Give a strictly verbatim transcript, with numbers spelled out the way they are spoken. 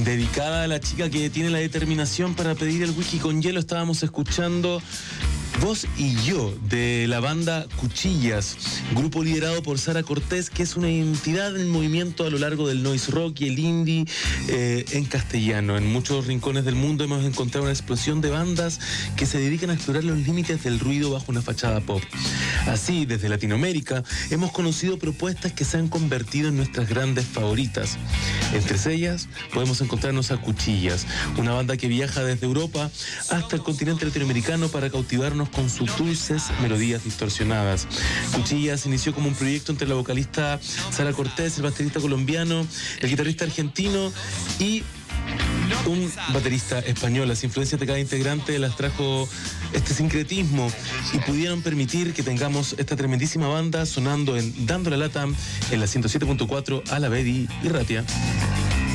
dedicada a la chica que tiene la determinación para pedir el whisky con hielo. Estábamos escuchando Vos y Yo, de la banda Cuchillas, grupo liderado por Sara Cortés, que es una entidad en movimiento a lo largo del noise rock y el indie eh, en castellano. En muchos rincones del mundo hemos encontrado una explosión de bandas que se dedican a explorar los límites del ruido bajo una fachada pop. Así, desde Latinoamérica, hemos conocido propuestas que se han convertido en nuestras grandes favoritas. Entre ellas, podemos encontrarnos a Cuchillas, una banda que viaja desde Europa hasta el continente latinoamericano para cautivarnos con sus dulces melodías distorsionadas. Cuchillas inició como un proyecto entre la vocalista Sara Cortés, el baterista colombiano, el guitarrista argentino y un baterista español. Las influencias de cada integrante las trajo este sincretismo y pudieron permitir que tengamos esta tremendísima banda sonando en Dando la Lata en la ciento siete punto cuatro a la Bedi y Ratia.